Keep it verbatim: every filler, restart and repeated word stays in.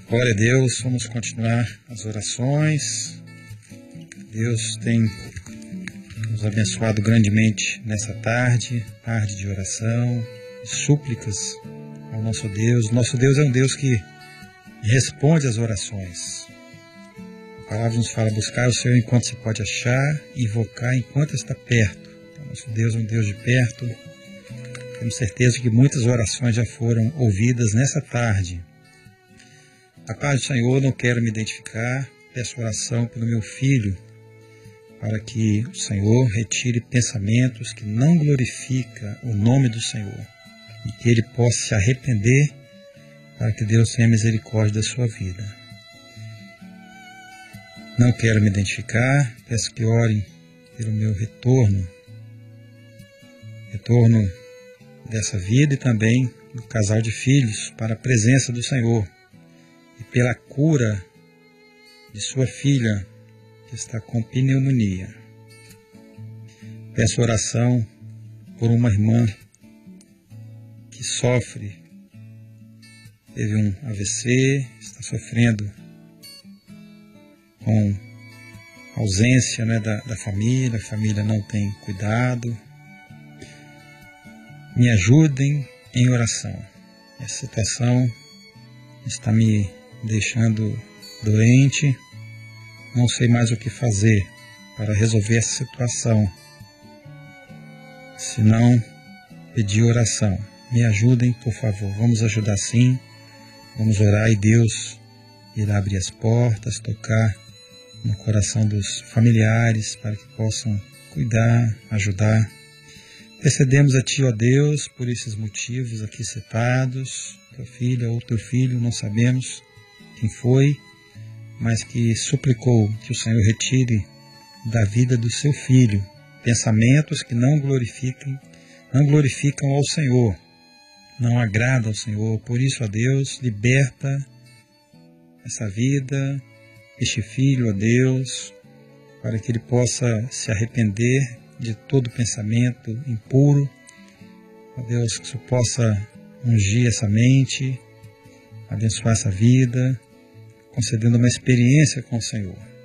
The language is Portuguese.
Glória a Deus, vamos continuar as orações. Deus tem nos abençoado grandemente nessa tarde, tarde de oração, de súplicas ao nosso Deus. Nosso Deus é um Deus que responde às orações. A palavra nos fala: buscar o Senhor enquanto se pode achar, invocar enquanto está perto. Então, nosso Deus é um Deus de perto. Temos certeza que muitas orações já foram ouvidas nessa tarde. A paz do Senhor, não quero me identificar, peço oração pelo meu filho, para que o Senhor retire pensamentos que não glorificam o nome do Senhor, e que ele possa se arrepender, para que Deus tenha misericórdia da sua vida. Não quero me identificar, peço que orem pelo meu retorno, retorno dessa vida e também do casal de filhos, para a presença do Senhor. E pela cura de sua filha, que está com pneumonia. Peço oração por uma irmã que sofre, teve um A V C, está sofrendo com ausência, né, da, da família, a família não tem cuidado. Me ajudem em oração. Essa situação está me deixando doente, não sei mais o que fazer para resolver essa situação, se não pedir oração. Me ajudem, por favor, vamos ajudar sim, vamos orar e Deus irá abrir as portas, tocar no coração dos familiares para que possam cuidar, ajudar. Intercedemos a Ti, ó Deus, por esses motivos aqui citados, tua filha ou teu filho, não sabemos quem foi, mas que suplicou que o Senhor retire da vida do seu filho pensamentos que não glorifiquem, não glorificam ao Senhor, não agradam ao Senhor. Por isso, ó Deus, liberta essa vida, este filho, ó Deus, para que ele possa se arrepender de todo pensamento impuro. Ó Deus, que o Senhor possa ungir essa mente, abençoar essa vida, concedendo uma experiência com o Senhor.